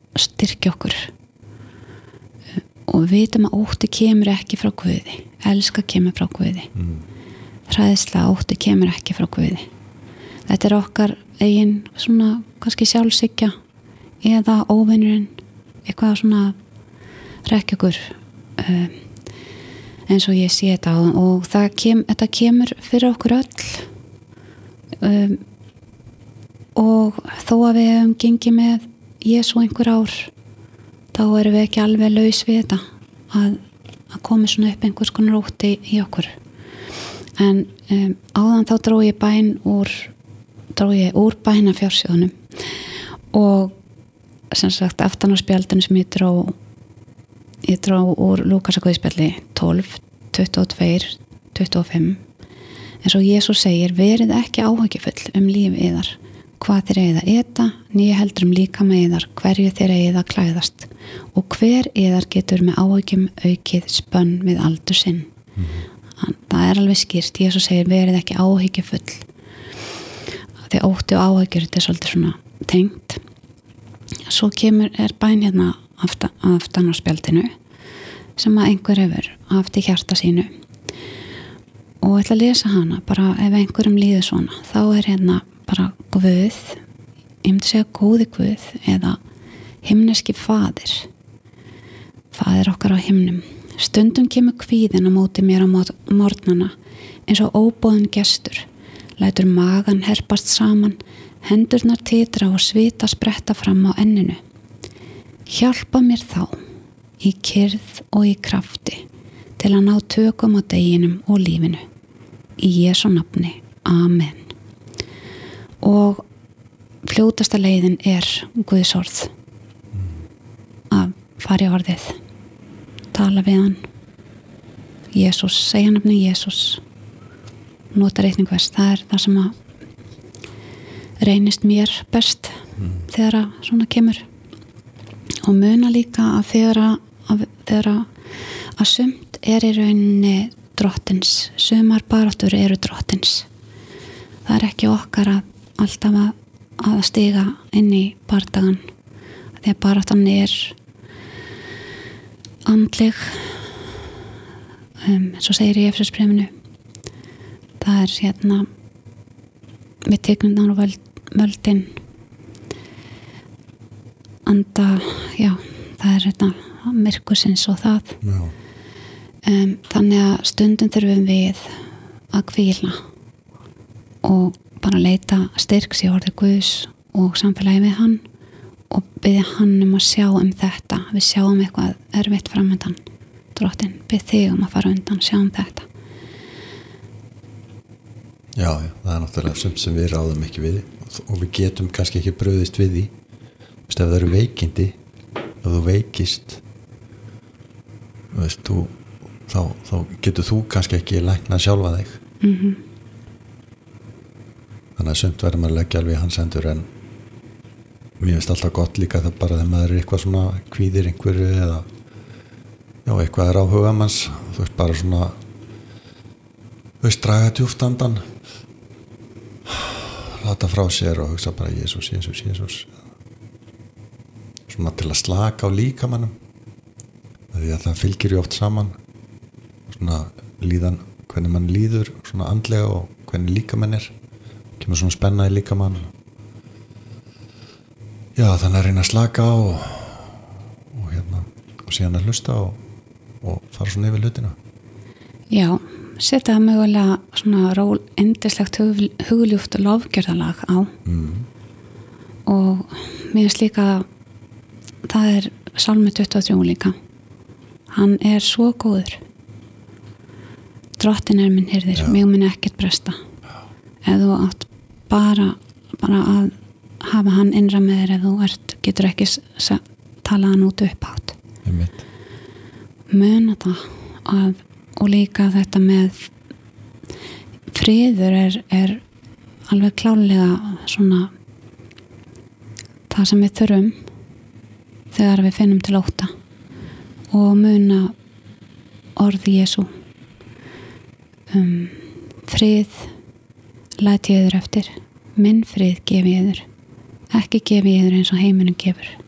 styrkja okkur og við vitum að ótti kemur ekki frá Guði, elska kemur frá Guði, hræðsla ótti kemur ekki frá Guði. Þetta okkar eigin svona kannski sjálfshyggja eða óvinurinn eitthvað svona rekja okkur eins og ég sé þetta og þetta kemur fyrir okkur öll og þó að við hefum gengið með Jesú einhver ár þá erum við ekki alveg laus við þetta að komi svona upp einhvers konar ótti í okkur en áðan þá dró ég úr bænafjársjóðunum og sem sagt aftan á spjaldinu sem ég dró úr Lúkasarguðspjalli 12, 22, 25 eins og Jesús segir verið ekki áhyggjufull líf yðar hvað þér eigið að eta né heldur líkama yðar hverju þér eigið að klæðast og hver yðar getur með áhyggjum aukið spönn við aldur sinn það alveg skýrt Jesús segir verið ekki áhyggjufull því ótti og áhyggjur þetta svolítið svona tengt svo bæn hérna aftan á spjaldinu sem að einhver hefur haft í hjarta sínu og ætla að lesa hana bara ef einhverjum líður svona þá hérna bara Guð ég myndi segja góði Guð eða himneski faðir okkar á himnum stundum kemur kvíðin á móti mér á morgnana eins og óboðinn gestur lætur magan herpast saman hendurnar titra og svita spretta fram á enninu hjálpa mér þá í kyrrð og í krafti til að ná tökum á deginum og lífinu í Jesú nafni, amen og fljótasta leiðin Guðs orð að fara í orðið tala við hann Jesús, segja nafni Jesús nota reikningvers það það sem að reynist mér best þegar að svona kemur og muna líka að þegar að sumt í rauninni drottins sumar baráttur eru drottins það ekki okkar að alltaf að stiga inn í bardagan því að baráttan andleg svo segir í Efesbréfinu það hérna við tegnundar og völdin anda það hérna myrkursins og það þannig að stundum þurfum við að hvíla og bara leita styrks í orði Guðs og samfélagi við hann og biðja hann að sjá þetta við sjáum eitthvað erfitt framöndan Drottinn, bið þig að fara undan sjá þetta Já, það náttúrulega sem við ráðum ekki við og við getum kannski ekki brugðist við því ef það eru veikindi ef þú veikist þá getur þú kannski ekki læknað sjálfa þig þannig að sumt verður maður að leggja alveg í hans hendur en mér finnst alltaf gott líka það bara þegar maður eitthvað svona kvíðir einhverju eða eitthvað áhuga manns þú veist bara svona draga djúpt andan láta frá sér og hugsa bara Jesús svona til að slaka á líkamannum því að það fylgir ju oft saman svona líðan hvernig mann líður svona andlega og hvernig líkamann kemur svona spenna í líkamann þannig að reyna að slaka á og síðan að hlusta og fara svona yfir hlutina Já, setja mögulega svona yndislegt hugljúft lofgjörðalag á og mér finnst líka það Sálmi 23 líka hann svo góður Drottinn minn hirðir, mig mun ekkert bresta ef þú átt bara að hafa hann innra með þér ef þú getur ekki tala hann út upphátt muna það og líka þetta með friður alveg klárlega svona það sem við þurfum þegar við finnum til ótta og muna orð Jesú frið læt ég yður eftir minn frið gefi ég yður ekki gefi ég yður eins og heiminum gefur